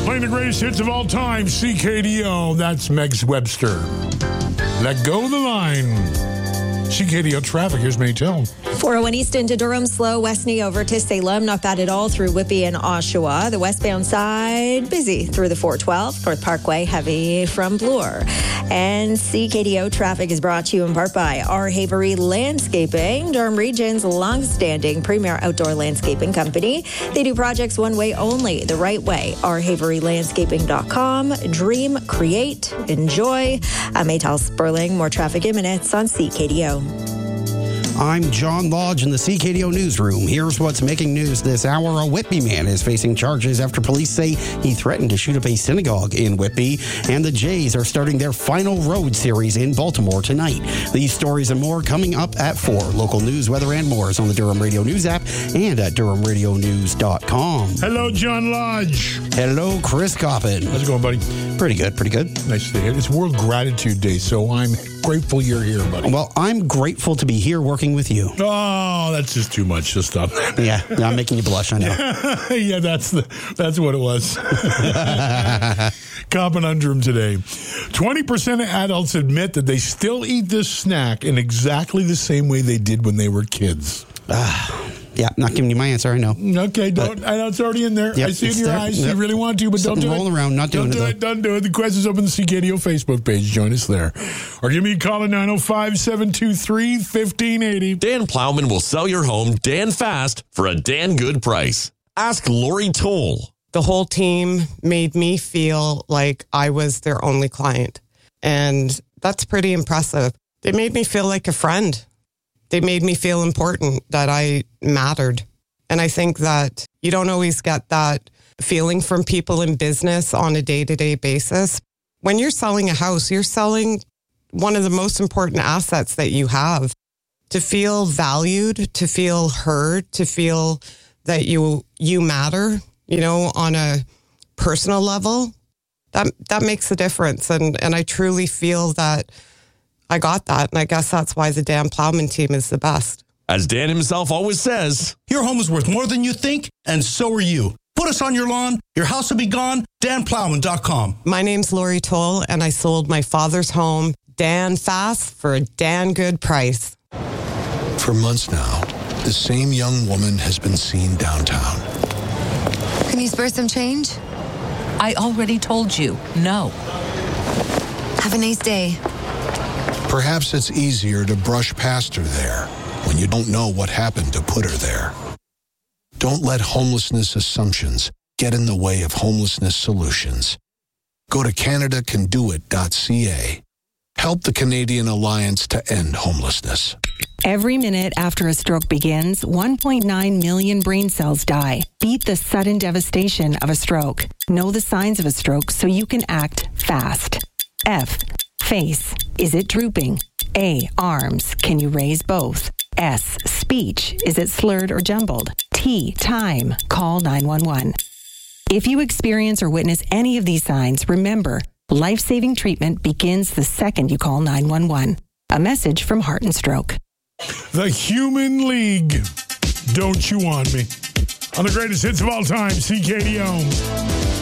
Playing the greatest hits of all time, CKDO. That's Megs Webster. Let go of the line. CKDO traffic, here's Maytel. 401 East into Durham, slow. Westney over to Salem. Not bad at all through Whitby and Oshawa. The westbound side, busy through the 412. North Parkway, heavy from Bloor. And CKDO traffic is brought to you in part by R. Havery Landscaping, Durham Region's long-standing premier outdoor landscaping company. They do projects one way only, the right way. rhaverylandscaping.com. Dream, create, enjoy. I'm Maytal Sperling. More traffic in minutes on CKDO. I'm John Lodge in the CKDO newsroom. Here's what's making news this hour. A Whitby man is facing charges after police say he threatened to shoot up a synagogue in Whitby. And the Jays are starting their final road series in Baltimore tonight. These stories and more coming up at 4. Local news, weather, and more is on the Durham Radio News app and at DurhamRadioNews.com. Hello, John Lodge. Hello, Chris Coppin. How's it going, buddy? Pretty good, pretty good. Nice to hear. It's World Gratitude Day, so I'm grateful you're here, buddy. Well, I'm grateful to be here working with you. Oh, that's just too much. Just stop. Yeah, I'm making you blush, I know. Yeah, that's what it was. Conundrum today. 20% of adults admit that they still eat this snack in exactly the same way they did when they were kids. Yeah, not giving you my answer, I know. Okay, don't. I know it's already in there. Yep, I see it in your there. eyes. Yep. You really want to, but Something don't do it. rolling around, not doing don't do it. it. Don't do it. The question's up on the CKDO Facebook page. Join us there. Or give me a call at 905-723-1580. Dan Plowman will sell your home Dan fast for a Dan good price. Ask Lori Toll. The whole team made me feel like I was their only client. And that's pretty impressive. They made me feel like a friend. They made me feel important, that I mattered. And I think that you don't always get that feeling from people in business on a day-to-day basis. When you're selling a house, you're selling one of the most important assets that you have. To feel valued, to feel heard, to feel that you matter, on a personal level, that makes a difference. And I truly feel that I got that. And I guess that's why the Dan Plowman team is the best. As Dan himself always says, your home is worth more than you think, and so are you. Put us on your lawn. Your house will be gone. DanPlowman.com. My name's Lori Toll, and I sold my father's home, Dan fast, for a Dan good price. For months now, the same young woman has been seen downtown. Can you spare some change? I already told you, no. Have a nice day. Perhaps it's easier to brush past her there when you don't know what happened to put her there. Don't let homelessness assumptions get in the way of homelessness solutions. Go to CanadaCanDoIt.ca. Help the Canadian Alliance to End Homelessness. Every minute after a stroke begins, 1.9 million brain cells die. Beat the sudden devastation of a stroke. Know the signs of a stroke so you can act fast. F. Face. Is it drooping? A. Arms. Can you raise both? S. Speech. Is it slurred or jumbled? T. Time. Call 911. If you experience or witness any of these signs, remember, life-saving treatment begins the second you call 911. A message from Heart and Stroke. The Human League. Don't you want me? On the greatest hits of all time, CKDO.